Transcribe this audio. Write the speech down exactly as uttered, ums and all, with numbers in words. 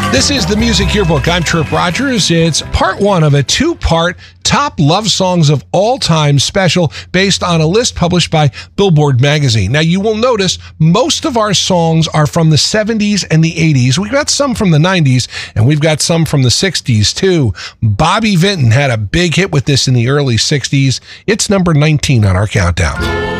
This is the Music Yearbook. I'm Trip Rogers. It's part one of a two-part Top Love Songs of All Time special based on a list published by Billboard magazine. Now, you will notice most of our songs are from the seventies and the eighties. We've got some from the nineties, and we've got some from the sixties, too. Bobby Vinton had a big hit with this in the early sixties. It's number nineteen on our countdown.